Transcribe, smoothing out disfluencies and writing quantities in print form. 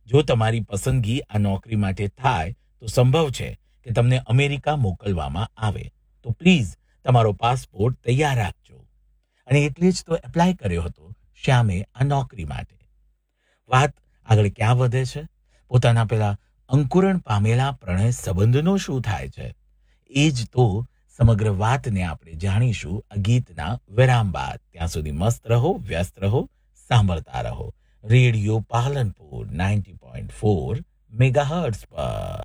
જો તમારી પસંદગી આ નોકરી માટે થાય તો સંભવ છે કે તમને અમેરિકા મોકલવામાં આવે. તો પ્લીઝ તમારો પાસપોર્ટ તૈયાર રાખજો. અને એટલે જ તો એપ્લાય કર્યો હતો શ્યામે આ નોકરી માટે. વાત આગળ ક્યાં વધે છે? પોતાના પેલા અંકુરણ પામેલા પ્રણય સંબંધનો શું થાય છે? એ જ તો સમગ્ર વાતને આપણે જાણીશું આ ગીતના વિરામ બાદ. ત્યાં સુધી મસ્ત રહો, વ્યસ્ત રહો, સાંભળતા રહો રેડિયો પાલનપુર 90.4 મેગાહર્ટ્ઝ પર.